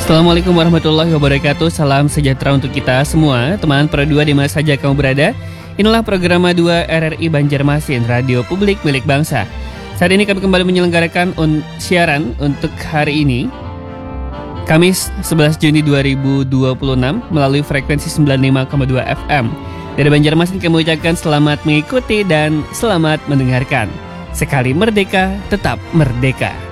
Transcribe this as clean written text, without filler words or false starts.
Assalamualaikum warahmatullahi wabarakatuh. Salam sejahtera untuk kita semua. Teman Pro 2 di mana saja kamu berada. Inilah program 2 RRI Banjarmasin, radio publik milik bangsa. Saat ini kami kembali menyelenggarakan siaran untuk hari ini, Kamis 11 Juni 2026 melalui frekuensi 95,2 FM. Dari Banjarmasin kami ucapkan selamat mengikuti dan selamat mendengarkan. Sekali merdeka, tetap merdeka.